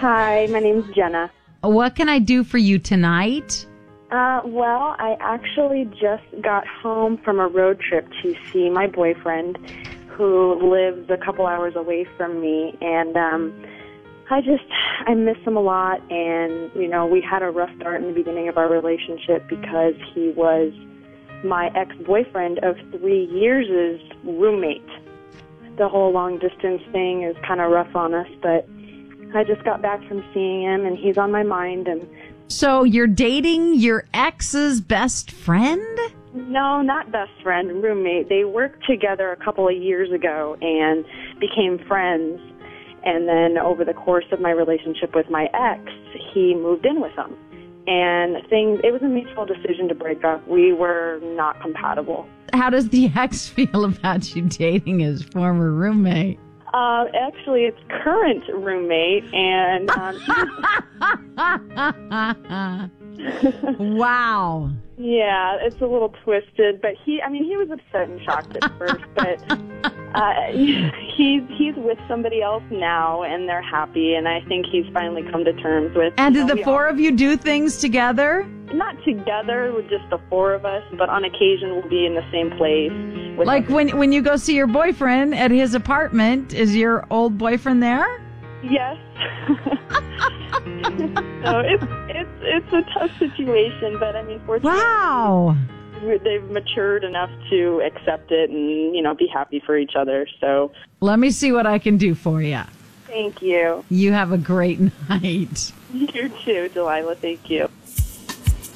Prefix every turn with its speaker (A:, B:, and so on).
A: Hi, my name's Jenna.
B: What can I do for you tonight?
A: Well, I actually just got home from a road trip to see my boyfriend, who lives a couple hours away from me, and I miss him a lot, and, we had a rough start in the beginning of our relationship because he was my ex-boyfriend of 3 years' roommate. The whole long-distance thing is kind of rough on us, but I just got back from seeing him, and he's on my mind. And
B: So you're dating your ex's best friend?
A: no, not best friend, roommate. They worked together a couple of years ago and became friends. And then over the course of my relationship with my ex, he moved in with him. And it was a mutual decision to break up. We were not compatible.
B: How does the ex feel about you dating his former roommate?
A: Actually, it's current roommate, and
B: Wow.
A: yeah, it's a little twisted. But he was upset and shocked at first, but he's with somebody else now, and they're happy. And I think he's finally come to terms with.
B: And did the four of you do things together?
A: Not together with just the four of us, but on occasion we'll be in the same place.
B: Like when you go see your boyfriend at his apartment, is your old boyfriend there?
A: Yes. So it's a tough situation, but fortunately,
B: Wow.
A: they've matured enough to accept it and be happy for each other. So
B: Let me see what I can do for you.
A: thank you.
B: You have a great night.
A: You too, Delilah. Thank you.